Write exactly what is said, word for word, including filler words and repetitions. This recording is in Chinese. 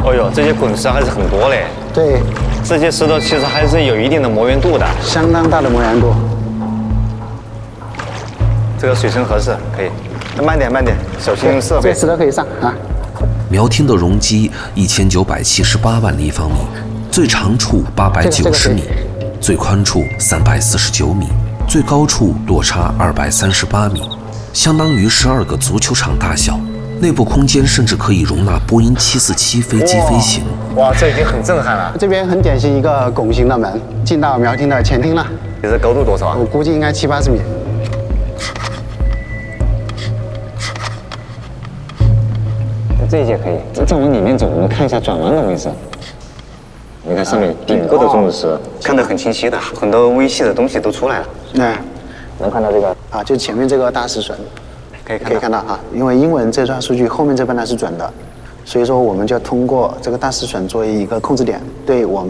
哦呦，这些滚石还是很多嘞。 对， 这些石头其实还是有一定的磨圆度的， 相当大的磨圆度。 这个水深合适，可以。慢点，慢点，小心用设备。 这石头可以上啊。 苗厅的容积一千九百七十八万立方米，最长处八百九十米，最宽处三百四十九米，最高处落差二百三十八米，相当于十二个足球场大小。内部空间甚至可以容纳波音七四七飞机飞行。 哇，这已经很震撼了。 这边很典型一个拱形的门，进到苗厅的前厅了。 你这高度多少啊？ 我估计应该七八十米。 这一节可以，再往里面走，我们看一下转弯的位置。你看上面顶部的钟乳石，看得很清晰的，很多微细的东西都出来了。 对， 能看到这个啊，就前面这个大石笋， 可以看可以看到哈，因为英文这段数据后面这半段是准的，所以说我们就通过这个大石笋作为一个控制点，对我们。